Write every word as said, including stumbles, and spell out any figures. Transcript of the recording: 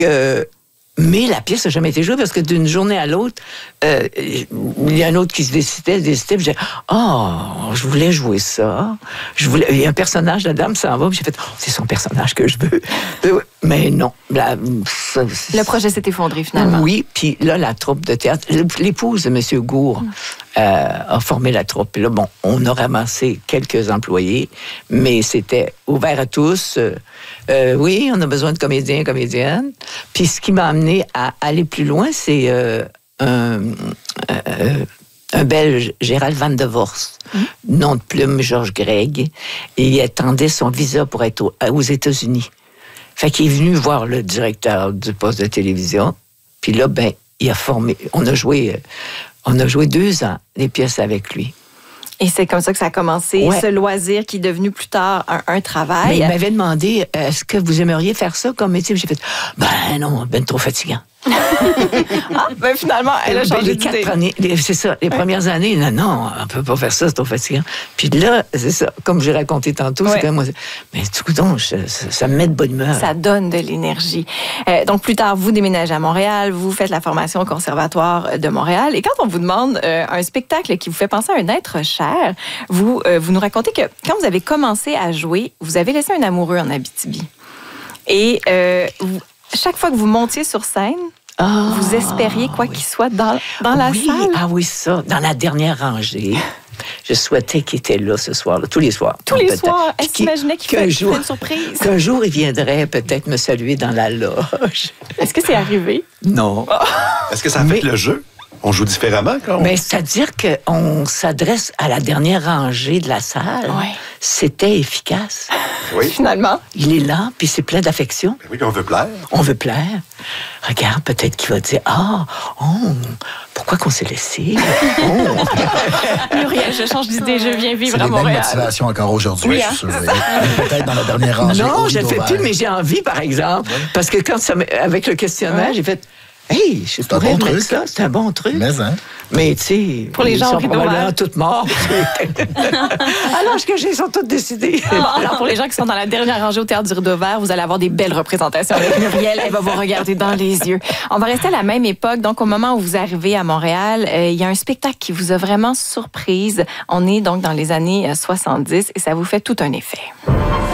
Euh, mais la pièce n'a jamais été jouée parce que d'une journée à l'autre, euh, il y a un autre qui se décidait, décidait, puis j'ai oh, je voulais jouer ça. Je voulais, il y a un personnage, la dame s'en va, puis j'ai fait, oh, c'est son personnage que je veux. Mais non. La, ça, le projet s'est effondré finalement. Oui, puis là, la troupe de théâtre, l'épouse de M. Gourde mm. euh, a formé la troupe. Puis là, bon, on a ramassé quelques employés, mais c'était ouvert à tous. Euh, euh, oui, on a besoin de comédiens, comédiennes. Puis ce qui m'a amené à aller plus loin, c'est euh, un, euh, un Belge, Gérald Van de Vorst, mmh. nom de plume, Georges Greg, et il attendait son visa pour être au, aux États-Unis. Fait qu'il est venu voir le directeur du poste de télévision, puis là, ben, il a formé, on a joué, on a joué deux ans les pièces avec lui. Et c'est comme ça que ça a commencé, ouais. ce loisir qui est devenu plus tard un, un travail. Mais il m'avait demandé, est-ce que vous aimeriez faire ça comme métier? J'ai fait, ben non, ben trop fatigant. ah, ben finalement, elle a changé les quatre années, les, c'est ça, les premières années, non, non, on peut pas faire ça, c'est trop fatigant. Puis là, c'est ça, comme j'ai raconté tantôt, ouais. c'est comme moi, mais tout donc, ça, ça me met de bonne humeur. Ça donne de l'énergie. Euh, donc plus tard, vous déménagez à Montréal, vous faites la formation au Conservatoire de Montréal, et quand on vous demande euh, un spectacle qui vous fait penser à un être cher, vous, euh, vous nous racontez que quand vous avez commencé à jouer, vous avez laissé un amoureux en Abitibi. Et euh, vous, chaque fois que vous montiez sur scène, oh, vous espériez quoi oui. qu'il soit dans, dans la oui, salle. Ah oui, ça, dans la dernière rangée. Je souhaitais qu'il était là ce soir-là, tous les soirs. Tous les soirs. Est-ce qu'il imaginait qu'il ferait jour, une surprise? Qu'un jour, il viendrait peut-être me saluer dans la loge. Est-ce que c'est arrivé? Non. Oh. Est-ce que ça affecte le jeu? On joue différemment quand on... Mais c'est-à-dire qu'on s'adresse à la dernière rangée de la salle. Ouais. C'était efficace. Oui. Finalement. Il est là, puis c'est plein d'affection. Oui, on veut plaire. On veut plaire. Regarde, peut-être qu'il va dire, ah, oh, pourquoi qu'on s'est laissé? Oh. Muriel, je change d'idée, je viens vivre c'est à Montréal. C'est les mêmes motivations encore aujourd'hui, oui, je suis sûr. Peut-être dans la dernière rangée. Non, je ne le fais plus, mais j'ai envie, par exemple. Oui. Parce que quand ça, avec le questionnaire, ouais. j'ai fait... Hey, je c'est un bon truc. Ça, c'est un bon truc. Mais, hein? Mais tu sais, pour les ils gens sont probablement toutes morts. À l'âge que j'ai, ils sont toutes décidés. Alors, pour les gens qui sont dans la dernière rangée au Théâtre du Rideau Vert, vous allez avoir des belles représentations avec Muriel. Elle va vous regarder dans les yeux. On va rester à la même époque. Donc, au moment où vous arrivez à Montréal, euh, il y a un spectacle qui vous a vraiment surprise. On est donc dans les années soixante-dix et ça vous fait tout un effet.